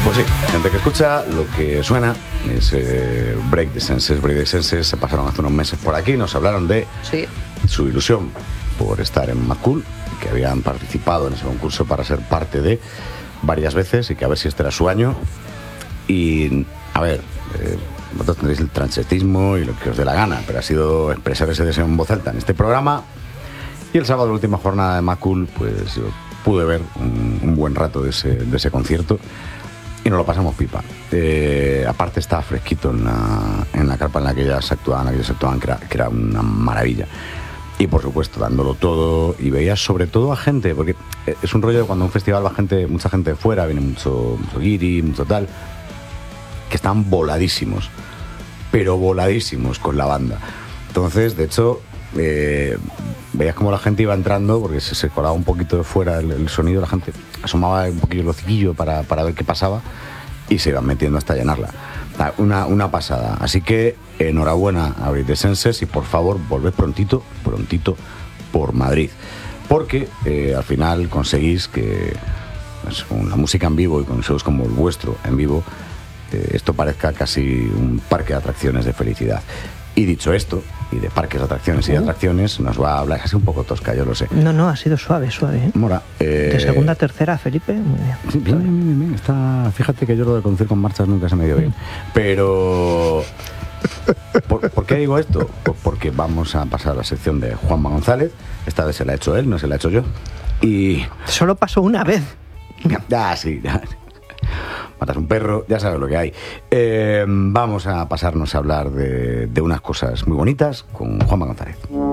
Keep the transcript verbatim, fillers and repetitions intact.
Pues sí, gente que escucha lo que suena es eh, Break the Senses. Break the Senses se pasaron hace unos meses por aquí, nos hablaron de sí. su ilusión por estar en Macul, que habían participado en ese concurso para ser parte de varias veces y que a ver si este era su año. Y a ver, eh, vosotros tendréis el transetismo y lo que os dé la gana, pero ha sido expresar ese deseo en voz alta en este programa. Y el sábado, la última jornada de Macul, pues yo pude ver un, un buen rato de ese, de ese concierto y nos lo pasamos pipa. Eh, aparte estaba fresquito en la, en la carpa en la que ellas actuaban, aquellos actuaban, que era, que era una maravilla. Y por supuesto, dándolo todo, y veías sobre todo a gente, porque es un rollo de cuando a un festival va gente, mucha gente de fuera, viene mucho, mucho guiri, mucho tal, que están voladísimos, pero voladísimos con la banda. Entonces, de hecho, eh, veías como la gente iba entrando, porque se, se colaba un poquito de fuera el, el sonido, la gente asomaba un poquillo el hociquillo para, para ver qué pasaba y se iban metiendo hasta llenarla. Una, una pasada. Así que enhorabuena a Break the Senses y por favor volved prontito, prontito por Madrid. Porque eh, al final conseguís que pues, con la música en vivo y con shows como el vuestro en vivo, eh, esto parezca casi un parque de atracciones de felicidad. Y dicho esto, y de parques de atracciones y de atracciones, nos va a hablar, es así un poco tosca, yo lo sé. No, no, ha sido suave, suave, ¿eh? Mora, eh... De segunda a tercera, Felipe, muy bien. Sí, bien, bien, bien, bien. Está, fíjate que yo lo de conducir con marchas nunca se me dio bien. Pero... ¿Por, ¿Por qué digo esto? Pues porque vamos a pasar a la sección de Juanma González. Esta vez se la ha hecho él, no se la ha hecho yo. Y... Solo pasó una vez. Ya, sí, ya. Matas un perro, ya sabes lo que hay. Eh, vamos a pasarnos a hablar de, de unas cosas muy bonitas con Juanma González.